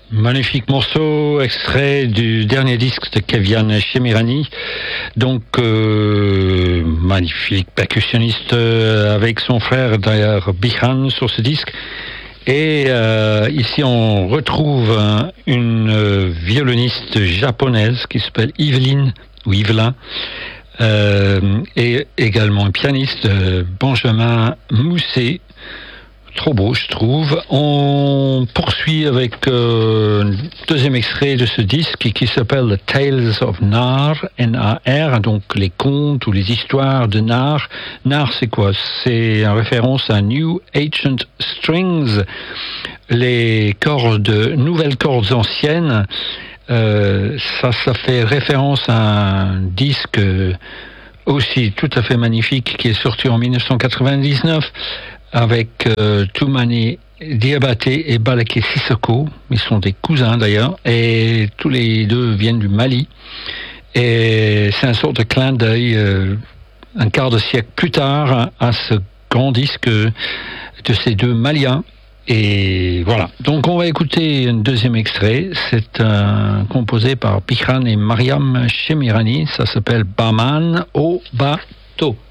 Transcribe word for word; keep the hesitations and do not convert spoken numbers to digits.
Magnifique morceau, extrait du dernier disque de Kevian Shemirani. Donc, euh, magnifique percussionniste euh, avec son frère d'ailleurs Bihan sur ce disque. Et euh, ici, on retrouve un, une euh, violoniste japonaise qui s'appelle Yveline ou Yvelin. Euh, et également un pianiste, euh, Benjamin Mousset. Trop beau, je trouve. On poursuit avec euh, un deuxième extrait de ce disque qui s'appelle The Tales of Nar, N A R, donc les contes ou les histoires de Nar. Nar, c'est quoi? C'est en référence à New Ancient Strings, les cordes, nouvelles cordes anciennes. Euh, ça, ça fait référence à un disque aussi tout à fait magnifique qui est sorti en dix-neuf cent quatre-vingt-dix-neuf avec euh, Toumani Diabaté et Balaké Sissoko. Ils sont des cousins d'ailleurs, et tous les deux viennent du Mali. Et c'est un sort de clin d'œil, euh, un quart de siècle plus tard, à ce grand disque de ces deux Maliens. Et voilà. Donc on va écouter un deuxième extrait. C'est euh, composé par Bihan et Mariam Shemirani. Ça s'appelle Baman au bateau.